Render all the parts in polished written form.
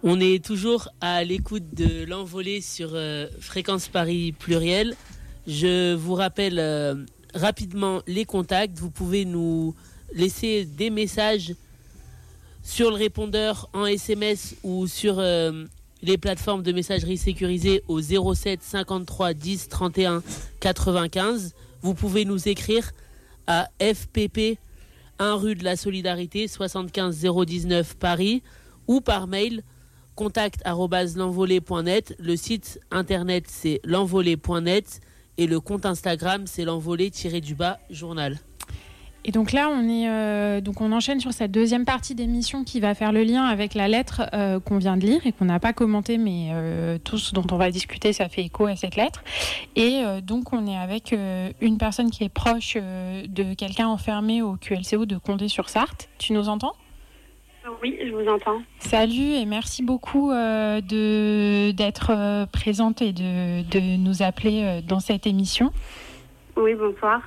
On est toujours à l'écoute de l'envolée sur Fréquence Paris Pluriel. Je vous rappelle rapidement les contacts. Vous pouvez nous laisser des messages sur le répondeur en SMS ou sur les plateformes de messagerie sécurisées au 07 53 10 31 95. Vous pouvez nous écrire à FPP 1 rue de la Solidarité 75 019 Paris ou par mail contact@l'envolée.net. Le site internet c'est l'envolée.net et le compte Instagram c'est l'envolée-journal. Et donc là, on enchaîne sur cette deuxième partie d'émission qui va faire le lien avec la lettre qu'on vient de lire et qu'on n'a pas commentée, mais tout ce dont on va discuter, ça fait écho à cette lettre. Et donc, on est avec une personne qui est proche de quelqu'un enfermé au QLCO de Condé-sur-Sarthe. Tu nous entends ? Oui, je vous entends. Salut et merci beaucoup d'être présente et de nous appeler dans cette émission. Oui, bonsoir.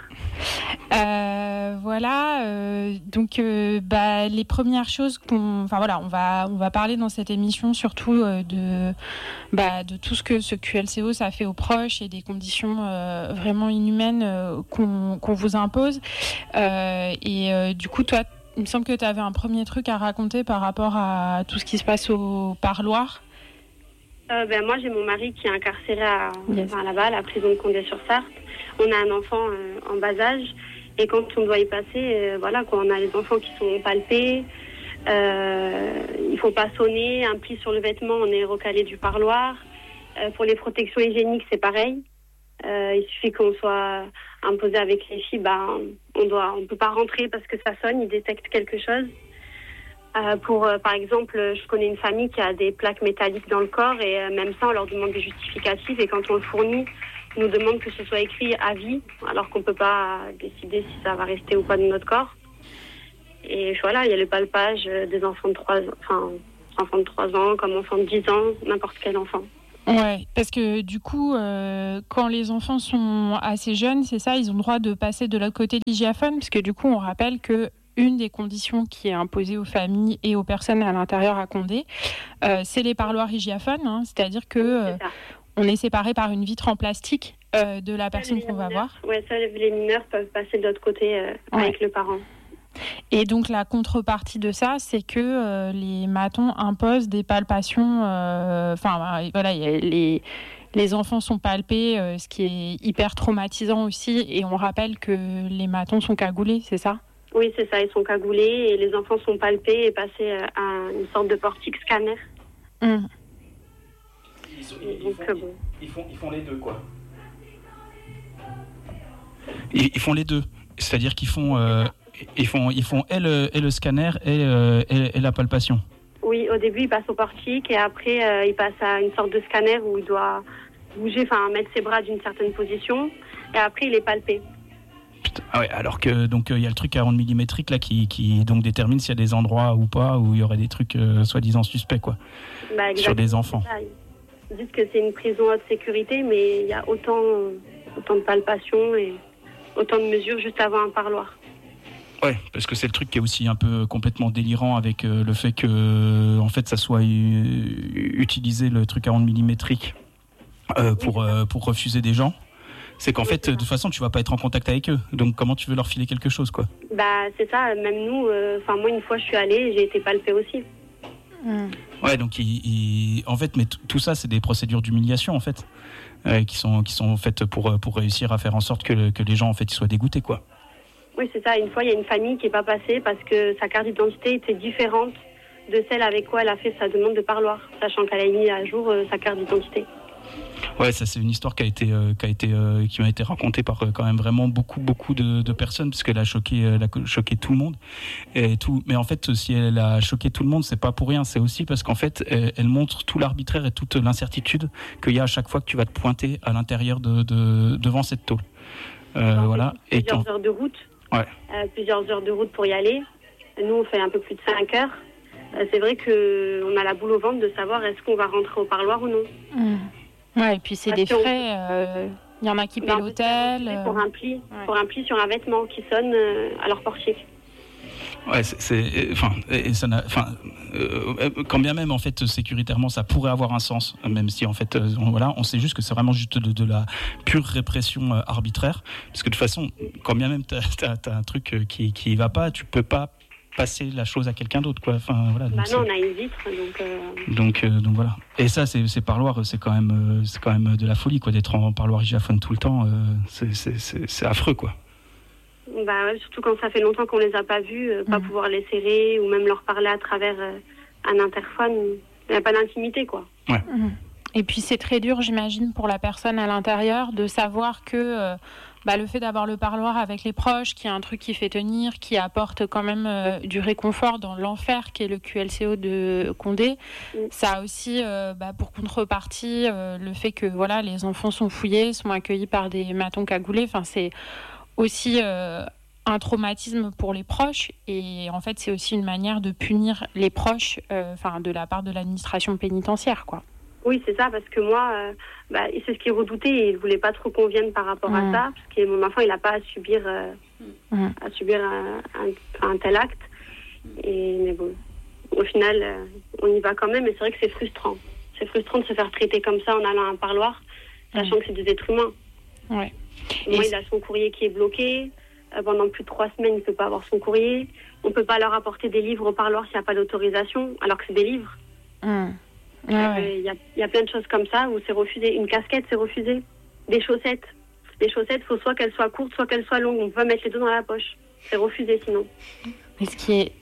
Donc les premières choses on va parler dans cette émission surtout de tout ce que ce QLCO ça fait aux proches et des conditions vraiment inhumaines qu'on vous impose. Du coup, toi, il me semble que tu avais un premier truc à raconter par rapport à tout ce qui se passe au parloir. Moi, j'ai mon mari qui est incarcéré là-bas, à la prison de Condé-sur-Sarthe. On a un enfant en bas âge et quand on doit y passer, quand on a les enfants qui sont palpés, il faut pas sonner, un pli sur le vêtement, on est recalé du parloir. Pour les protections hygiéniques, c'est pareil. Il suffit qu'on soit imposé avec les filles, on peut pas rentrer parce que ça sonne, ils détectent quelque chose. Par exemple, je connais une famille qui a des plaques métalliques dans le corps et même ça, on leur demande des justificatifs et quand on le fournit, on nous demande que ce soit écrit à vie, alors qu'on peut pas décider si ça va rester ou pas dans notre corps. Et voilà, il y a le palpage des enfants de 3 ans, comme enfants de 10 ans, n'importe quel enfant. Ouais, parce que du coup, quand les enfants sont assez jeunes, c'est ça, ils ont le droit de passer de l'autre côté de l'hygiaphone, parce que du coup, on rappelle que une des conditions qui est imposée aux familles et aux personnes à l'intérieur à Condé, c'est les parloirs hygiaphones, c'est-à-dire que on est séparé par une vitre en plastique de la personne qu'on va voir. Oui, ça, les mineurs peuvent passer de l'autre côté avec le parent. Et donc la contrepartie de ça, c'est que les matons imposent des palpations. Les enfants sont palpés, ce qui est hyper traumatisant aussi. Et on rappelle que les matons sont cagoulés, c'est ça ? Oui, c'est ça, ils sont cagoulés et les enfants sont palpés et passés à une sorte de portique scanner. Ils font les deux, quoi. Ils font les deux, c'est-à-dire qu'ils font et le scanner et la palpation. Oui, au début il passe au portique et après il passe à une sorte de scanner où il doit bouger, mettre ses bras d'une certaine position et après il est palpé. Putain, ouais, alors que donc il y a le truc 40 millimétrique là qui donc détermine s'il y a des endroits ou pas où il y aurait des trucs soi-disant suspects quoi sur des enfants. Ils disent que c'est une prison haute sécurité, mais il y a autant de palpations et autant de mesures juste avant un parloir. Ouais, parce que c'est le truc qui est aussi un peu complètement délirant avec le fait que en fait ça soit utilisé le truc 40 millimétrique pour refuser des gens. C'est qu'en fait, de toute façon, tu vas pas être en contact avec eux. Donc, comment tu veux leur filer quelque chose, quoi ? C'est ça. Même nous, moi, une fois, je suis allée et j'ai été palpée aussi. Ouais, donc, en fait, mais tout ça, c'est des procédures d'humiliation, en fait, qui sont faites pour réussir à faire en sorte que les gens, en fait, ils soient dégoûtés, quoi. Oui, c'est ça. Une fois, il y a une famille qui est pas passée parce que sa carte d'identité était différente de celle avec quoi elle a fait sa demande de parloir, sachant qu'elle a mis à jour sa carte d'identité. Ouais, ça c'est une histoire qui m'a été racontée par quand même vraiment beaucoup de personnes parce qu'elle a choqué tout le monde et tout. Mais en fait, si elle a choqué tout le monde, c'est pas pour rien. C'est aussi parce qu'en fait, elle montre tout l'arbitraire et toute l'incertitude qu'il y a à chaque fois que tu vas te pointer à l'intérieur devant cette tôle. Voilà. Plusieurs heures de route. Ouais. Plusieurs heures de route pour y aller. Nous, on fait un peu plus de 5 heures. C'est vrai que on a la boule au ventre de savoir est-ce qu'on va rentrer au parloir ou non. Ouais, et puis c'est des frais. Il y en a qui paient l'hôtel. Pour un pli sur un vêtement qui sonne à leur portier. Ouais, quand bien même en fait sécuritairement ça pourrait avoir un sens, même si en fait on sait juste que c'est vraiment juste de la pure répression arbitraire, parce que de toute façon, quand bien même t'as un truc qui va pas, tu peux pas passer la chose à quelqu'un d'autre, quoi. Enfin voilà. Non, on a une vitre, donc voilà. Et ça, ces parloirs, c'est quand même de la folie, quoi, d'être en parloir hijaphone tout le temps. C'est affreux, quoi. Bah ouais, surtout quand ça fait longtemps qu'on les a pas vus, pas pouvoir les serrer ou même leur parler à travers un interphone, il n'y a pas d'intimité, quoi. Ouais. Et puis c'est très dur, j'imagine, pour la personne à l'intérieur de savoir que le fait d'avoir le parloir avec les proches, qu'il y a un truc qui fait tenir, qui apporte quand même du réconfort dans l'enfer qui est le QLCO de Condé, ça a aussi pour contrepartie le fait que les enfants sont fouillés, sont accueillis par des matons cagoulés. Enfin, c'est aussi un traumatisme pour les proches, et en fait c'est aussi une manière de punir les proches de la part de l'administration pénitentiaire, quoi. Oui, c'est ça, parce que moi c'est ce qu'il redoutait et il voulait pas trop qu'on vienne par rapport à ça, parce que mon enfant il n'a pas à subir un tel acte, mais bon, au final on y va quand même, et c'est vrai que c'est frustrant de se faire traiter comme ça en allant à un parloir, sachant que c'est des êtres humains. Ouais. Moi, il a son courrier qui est bloqué. Pendant plus de 3 semaines, il ne peut pas avoir son courrier. On ne peut pas leur apporter des livres au parloir s'il n'y a pas d'autorisation, alors que c'est des livres. Il y a plein de choses comme ça où c'est refusé. Une casquette, c'est refusé. Des chaussettes. Les chaussettes, il faut soit qu'elles soient courtes, soit qu'elles soient longues. On peut mettre les deux dans la poche. C'est refusé sinon. Mais ce qui est...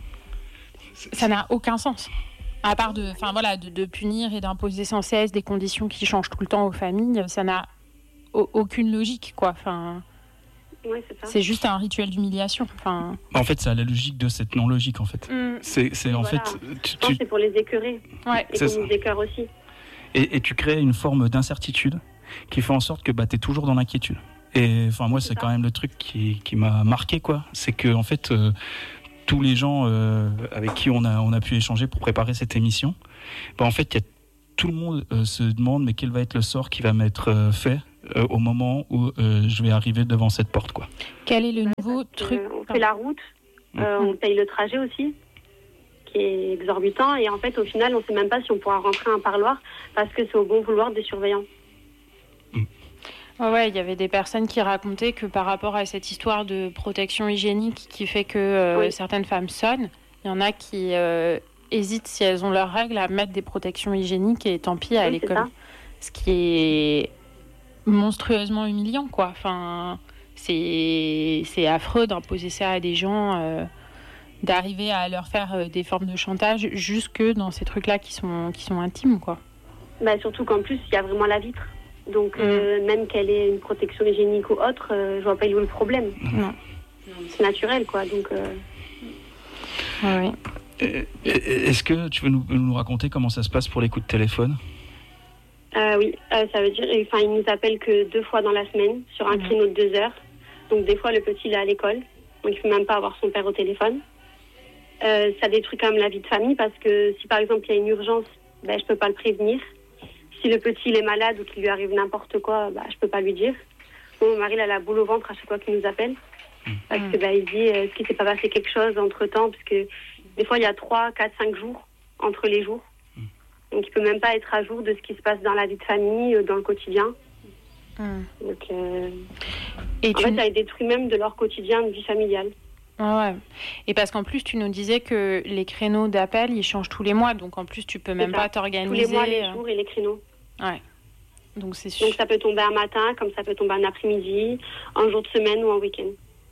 ça n'a aucun sens. À part de punir et d'imposer sans cesse des conditions qui changent tout le temps aux familles, ça n'a aucune logique, quoi. Ouais, c'est ça. C'est juste un rituel d'humiliation. En fait, c'est à la logique de cette non-logique, en fait. C'est en fait... Je pense que c'est pour les écœurer. Ouais. Et qu'on nous écœure aussi. Et tu crées une forme d'incertitude qui fait en sorte que t'es toujours dans l'inquiétude. Et moi, c'est quand même le truc qui m'a marqué, quoi. C'est que, en fait, tous les gens avec qui on a pu échanger pour préparer cette émission, en fait, tout le monde se demande mais quel va être le sort qui va m'être fait au moment où je vais arriver devant cette porte, quoi. Quel est le nouveau truc On fait la route, on paye le trajet aussi, qui est exorbitant, et en fait au final on ne sait même pas si on pourra rentrer à un parloir parce que c'est au bon vouloir des surveillants. Ouais, il y avait des personnes qui racontaient que par rapport à cette histoire de protection hygiénique qui fait que certaines femmes sonnent, il y en a qui hésitent, si elles ont leurs règles, à mettre des protections hygiéniques, et tant pis à l'école. Ce qui est monstrueusement humiliant, quoi. C'est affreux d'imposer ça à des gens, d'arriver à leur faire des formes de chantage jusque dans ces trucs-là qui sont intimes, quoi. Surtout qu'en plus, il y a vraiment la vitre. Donc, même qu'elle ait une protection hygiénique ou autre, je vois pas où est le problème. Non. C'est naturel, quoi. Donc, oui. Est-ce que tu veux nous raconter comment ça se passe pour les coups de téléphone ? Oui, ça veut dire, ils nous appellent que 2 fois dans la semaine, sur un créneau de 2 heures. Donc des fois, le petit il est à l'école, donc il ne peut même pas avoir son père au téléphone. Ça détruit quand même la vie de famille, parce que si par exemple il y a une urgence, je ne peux pas le prévenir. Si le petit il est malade ou qu'il lui arrive n'importe quoi, je ne peux pas lui dire. Mon mari il a la boule au ventre à chaque fois qu'il nous appelle, parce que il dit est-ce qu'il ne s'est pas passé quelque chose entre-temps, parce que des fois il y a 3, 4, 5 jours entre les jours. Donc, il ne peut même pas être à jour de ce qui se passe dans la vie de famille, dans le quotidien. Donc, ça les détruit même de leur quotidien de vie familiale. Ouais. Et parce qu'en plus, tu nous disais que les créneaux d'appel, ils changent tous les mois. Donc, en plus, tu peux même pas t'organiser. Tous les mois, les jours et les créneaux. Ouais. Donc, c'est sûr. Donc, ça peut tomber un matin, comme ça peut tomber un après-midi, un jour de semaine ou un week-end.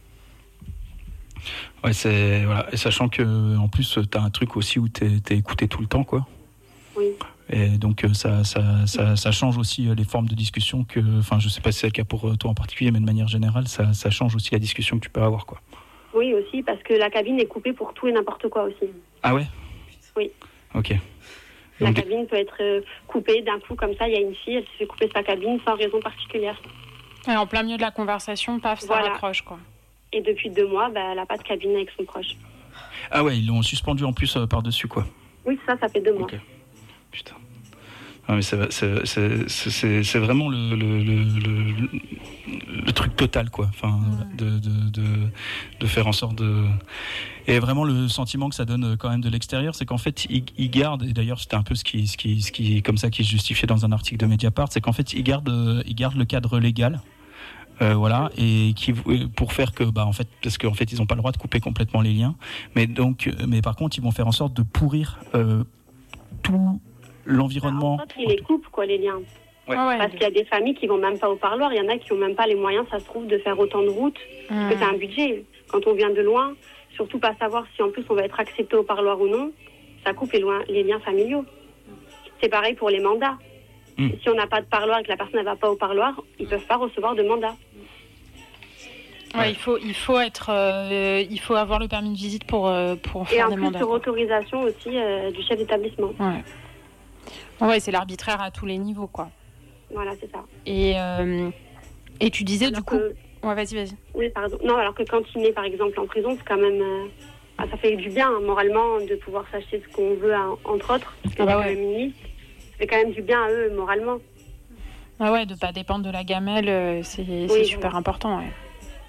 Ouais, Et sachant que, en plus, tu as un truc aussi où t'es écouté tout le temps, quoi. Oui. Et donc ça change aussi les formes de discussion je sais pas si c'est le cas pour toi en particulier, mais de manière générale, ça change aussi la discussion que tu peux avoir, quoi. Oui, aussi, parce que la cabine est coupée pour tout et n'importe quoi aussi. Ah ouais ? Oui. Ok. La cabine peut être coupée d'un coup, comme ça, il y a une fille, elle se fait couper sa cabine sans raison particulière. Et en plein milieu de la conversation, paf, ça raccroche, quoi. Et depuis 2 mois, elle n'a pas de cabine avec son proche. Ah ouais, ils l'ont suspendu en plus par-dessus, quoi. Oui, ça fait 2 mois. Okay. Putain. Ah, mais c'est vraiment le truc total, quoi. Enfin, de faire en sorte de... Et vraiment, le sentiment que ça donne quand même de l'extérieur, c'est qu'en fait, ils gardent, et d'ailleurs, c'était un peu ce qui comme ça qui se justifiait dans un article de Mediapart, c'est qu'en fait, ils gardent le cadre légal. Voilà, et pour faire que, en fait, parce qu'en fait, ils n'ont pas le droit de couper complètement les liens, mais par contre, ils vont faire en sorte de pourrir tout l'environnement. En fait, ils les coupent, quoi, les liens. Ouais. Parce qu'il y a des familles qui vont même pas au parloir, il y en a qui n'ont même pas les moyens, ça se trouve, de faire autant de routes, parce que c'est un budget. Quand on vient de loin, surtout pas savoir si en plus on va être accepté au parloir ou non, ça coupe les liens familiaux. C'est pareil pour les mandats. Si on n'a pas de parloir et que la personne ne va pas au parloir, ils ne peuvent pas recevoir de mandat. Ouais, il faut avoir le permis de visite pour faire des mandats. Et en plus, sur autorisation aussi du chef d'établissement. Ouais, c'est l'arbitraire à tous les niveaux, quoi. Voilà, c'est ça. Et tu disais, alors du coup... Ouais, vas-y. Oui, pardon. Non, alors que quand il est, par exemple, en prison, c'est quand même... ça fait du bien, moralement, de pouvoir s'acheter ce qu'on veut, entre autres. Parce que le ministre, ça fait quand même du bien à eux, moralement. Ah ouais, de ne pas dépendre de la gamelle, c'est super important, ouais.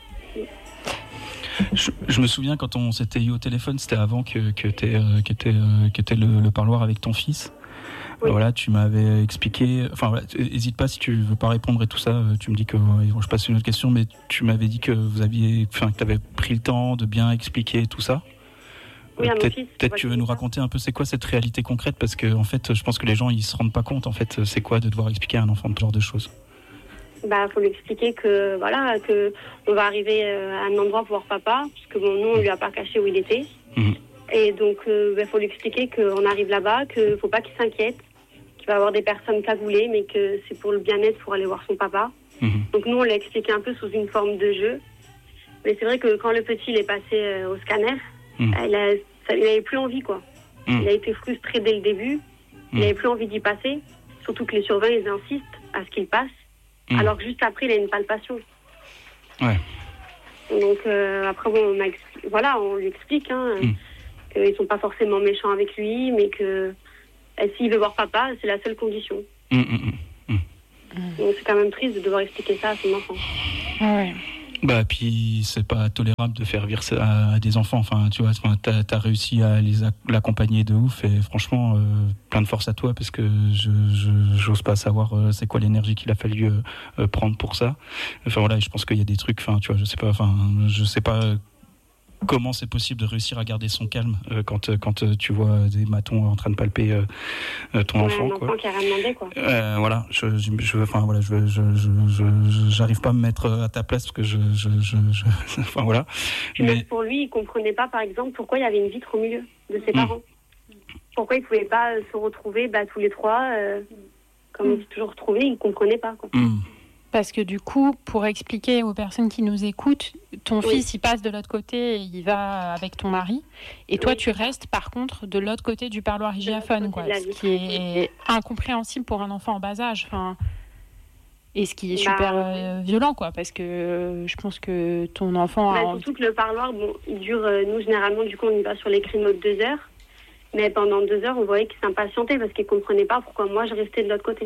Je me souviens quand on s'était eu au téléphone, c'était avant qu'était le parloir avec ton fils. Oui. Voilà, tu m'avais expliqué. Enfin, voilà, hésite pas si tu veux pas répondre et tout ça. Tu me dis que je passe une autre question, mais tu m'avais dit que que tu avais pris le temps de bien expliquer tout ça. Oui, peut-être tu veux nous raconter un peu c'est quoi cette réalité concrète, parce que en fait, je pense que les gens ils se rendent pas compte en fait c'est quoi de devoir expliquer à un enfant ce genre de choses. Faut lui expliquer que on va arriver à un endroit pour voir papa, parce que nous on lui a pas caché où il était. Et donc faut lui expliquer qu'on arrive là-bas, qu'il faut pas qu'il s'inquiète, qu'il va y avoir des personnes cagoulées, mais que c'est pour le bien-être, pour aller voir son papa. Donc nous on l'a expliqué un peu sous une forme de jeu, mais c'est vrai que quand le petit il est passé au scanner, il avait plus envie, quoi. Il a été frustré dès le début, il avait plus envie d'y passer, surtout que les surveillants ils insistent à ce qu'il passe. Alors que juste après, il a une palpation. Ouais. Donc après, on lui explique qu'ils ne sont pas forcément méchants avec lui, mais que s'il veut voir papa, c'est la seule condition. Donc c'est quand même triste de devoir expliquer ça à son enfant. Ouais. Puis c'est pas tolérable de faire vivre ça à des enfants. Enfin, tu vois, t'as réussi à l'accompagner de ouf, et franchement, plein de force à toi, parce que j'ose pas savoir c'est quoi l'énergie qu'il a fallu prendre pour ça. Enfin voilà, je pense qu'il y a des trucs. Enfin, tu vois, je sais pas comment c'est possible de réussir à garder son calme quand tu vois des matons en train de palper ton enfant, un enfant qui a rien demandé, quoi. Voilà, j'arrive pas à me mettre à ta place, parce que enfin voilà. Mais pour lui, il comprenait pas, par exemple, pourquoi il y avait une vitre au milieu de ses parents. Pourquoi ils pouvaient pas se retrouver tous les trois, comme ils s'est toujours retrouvés, il comprenait pas, quoi. Parce que du coup, pour expliquer aux personnes qui nous écoutent, ton fils, il passe de l'autre côté et il va avec ton mari. Et toi, tu restes, par contre, de l'autre côté du parloir hygiaphone, quoi. Ce qui est incompréhensible pour un enfant en bas âge. Et ce qui est super violent, quoi. Parce que je pense que ton enfant a... Surtout que le parloir, il dure... nous, généralement, du coup, on y va sur les créneaux de 2 heures. Mais pendant 2 heures, on voyait qu'il s'impatientait parce qu'il ne comprenait pas pourquoi moi, je restais de l'autre côté.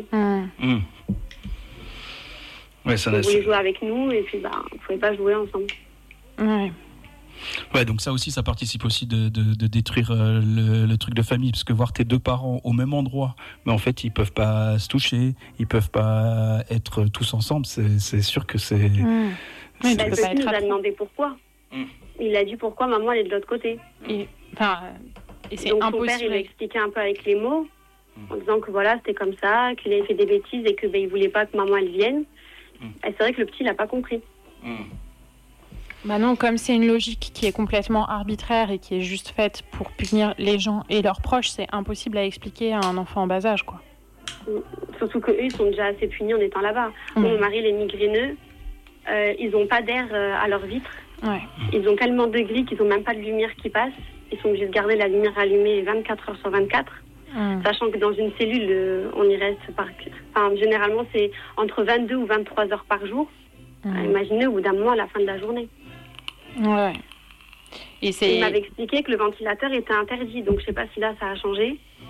Ouais, on voulait jouer avec nous, et puis on ne pouvait pas jouer ensemble. Ouais, donc ça aussi, ça participe aussi de détruire le truc de famille, parce que voir tes deux parents au même endroit, mais en fait ils peuvent pas se toucher, ils peuvent pas être tous ensemble, c'est sûr que c'est... Le petit nous a demandé pourquoi. Il a dit pourquoi maman elle est de l'autre côté. Et c'est donc impossible. Son père il a expliqué un peu avec les mots, en disant que voilà c'était comme ça, qu'il avait fait des bêtises et que il voulait pas que maman elle vienne. Et c'est vrai que le petit, il n'a pas compris. Non, comme c'est une logique qui est complètement arbitraire et qui est juste faite pour punir les gens et leurs proches, c'est impossible à expliquer à un enfant en bas âge, quoi. Surtout qu'eux, ils sont déjà assez punis en étant là-bas. Mon mari, il est migraineux. Ils n'ont pas d'air à leurs vitres. Ils ont tellement de gris qu'ils n'ont même pas de lumière qui passe. Ils sont obligés de garder la lumière allumée 24 heures sur 24. Sachant que dans une cellule, on y reste généralement, c'est entre 22 ou 23 heures par jour. Imaginez au bout d'un mois, à la fin de la journée. Ouais. Il m'avait expliqué que le ventilateur était interdit. Donc, je ne sais pas si là, ça a changé.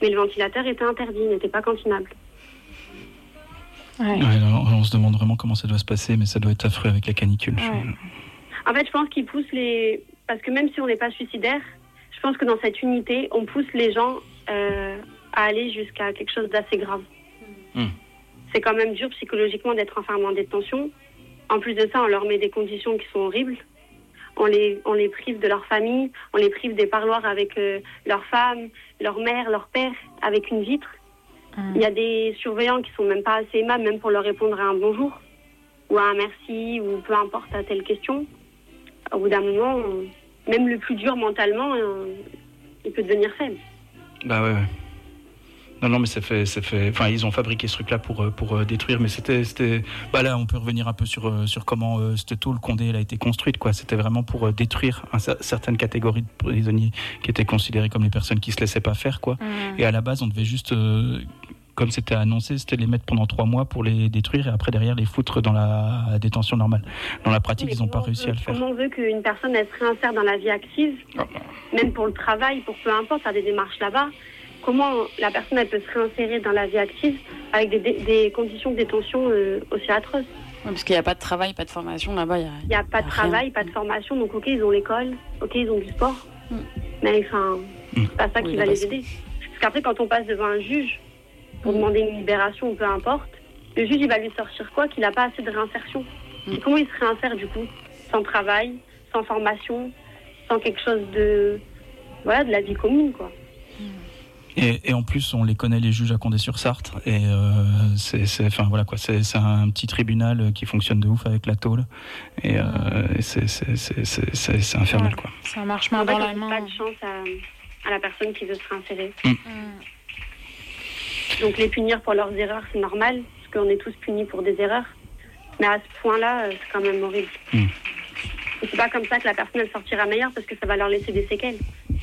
mais le ventilateur était interdit, n'était pas cantinable. Ouais. On se demande vraiment comment ça doit se passer, mais ça doit être affreux avec la canicule. Ouais. En fait, je pense qu'ils poussent parce que même si on n'est pas suicidaire, je pense que dans cette unité, on pousse les gens à aller jusqu'à quelque chose d'assez grave. C'est quand même dur psychologiquement d'être enfermé en détention. En plus de ça, on leur met des conditions qui sont horribles. On les prive de leur famille, on les prive des parloirs avec leur femme, leur mère, leur père, avec une vitre. Il y a des surveillants qui sont même pas assez aimables, même pour leur répondre à un bonjour, ou à un merci, ou peu importe à telle question. Au bout d'un moment, même le plus dur mentalement, il peut devenir faible. Bah ouais. Non, mais ça fait. Enfin, ils ont fabriqué ce truc-là pour détruire, mais c'était. Bah là, on peut revenir un peu sur comment cette tôle Condé elle a été construite, quoi. C'était vraiment pour détruire certaines catégories de prisonniers qui étaient considérés comme les personnes qui se laissaient pas faire, quoi. Et à la base, on devait juste, comme c'était annoncé, c'était les mettre pendant 3 mois pour les détruire et après derrière les foutre dans la détention normale. Dans la pratique, ils n'ont pas réussi à le faire. Comment on veut qu'une personne elle se réinsère dans la vie active, même pour le travail, pour peu importe, faire des démarches là-bas? Comment la personne elle peut se réinsérer dans la vie active avec des conditions de détention aussi atroces? Ouais, parce qu'il n'y a pas de travail, pas de formation là-bas. Il n'y a pas de travail, pas de formation. Donc ok, ils ont l'école, ok, ils ont du sport. Mais enfin, c'est pas ça qui va les aider. Parce qu'après, quand on passe devant un juge pour demander une libération ou peu importe, le juge il va lui sortir quoi? Qu'il n'a pas assez de réinsertion. Et comment il se réinsère du coup? Sans travail, sans formation, sans quelque chose de la vie commune, quoi. Et en plus, on les connaît, les juges à Condé-sur-Sarthe, et c'est un petit tribunal qui fonctionne de ouf avec la tôle, et c'est infernal, quoi. Ça marche main dans la main. Pas de chance à la personne qui veut se réinsérer. Donc les punir pour leurs erreurs, c'est normal, parce qu'on est tous punis pour des erreurs, mais à ce point-là, c'est quand même horrible. Et c'est pas comme ça que la personne elle sortira meilleure, parce que ça va leur laisser des séquelles.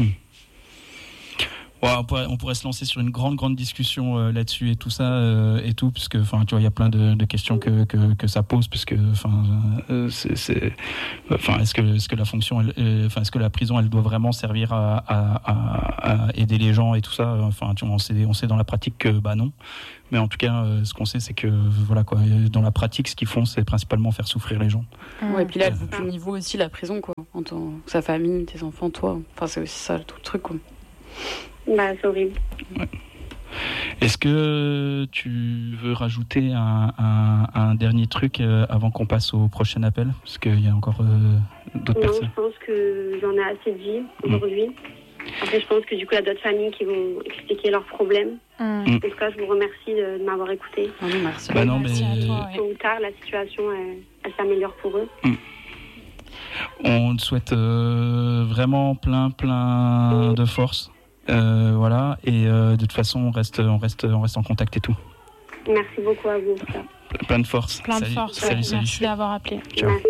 Ouais, on pourrait se lancer sur une grande discussion là-dessus et tout ça et tout, parce que enfin tu vois il y a plein de questions que ça pose, parce que est-ce que la fonction est-ce que la prison elle doit vraiment servir à aider les gens et tout ça, enfin tu vois, on sait dans la pratique que bah non, mais en tout cas ce qu'on sait c'est que voilà quoi, dans la pratique ce qu'ils font c'est principalement faire souffrir les gens. Ouais, et puis là elle vous punit vous aussi la prison, quoi, en tant sa famille, tes enfants, toi, enfin c'est aussi ça tout le truc, quoi. Bah, c'est horrible. Ouais. Est-ce que tu veux rajouter un dernier truc avant qu'on passe au prochain appel? Parce qu'il y a encore d'autres personnes. Non, je pense que j'en ai assez dit aujourd'hui. Après, je pense que du coup, il y a d'autres familles qui vont expliquer leurs problèmes. En tout cas, je vous remercie de m'avoir écouté. Merci. Bah non, Merci à toi. Tôt ou tard, la situation, elle s'améliore pour eux. On te souhaite vraiment plein de force. Voilà, et de toute façon on reste en contact et tout. Merci beaucoup à vous. Plein de force. Plein de force. Salut. Merci d'avoir appelé. Ciao. Merci.